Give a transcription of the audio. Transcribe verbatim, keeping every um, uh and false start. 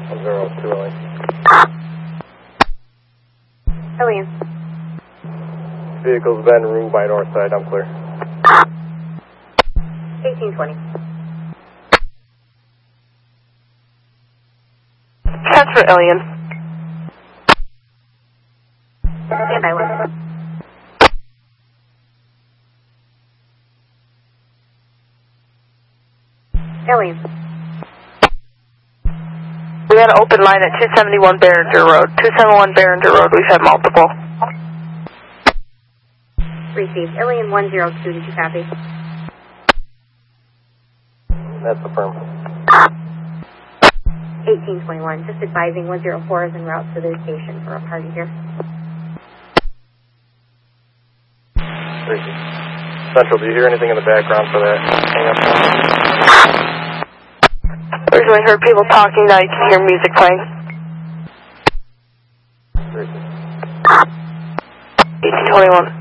one zero two Alien. Alien. Vehicle's been room by north side, I'm clear. eighteen twenty. Transfer Alien. Stand by one. Alien. We had an open line at two seventy-one Behringer Road. two seventy-one Behringer Road, we've had multiple. Received. Alien one zero two, did you copy? That's the firm. eighteen twenty-one, just advising one zero four is en route to the station for a party here. Received. Central, do you hear anything in the background for that? Originally heard people talking, now you can hear music playing. Received. eighteen twenty-one.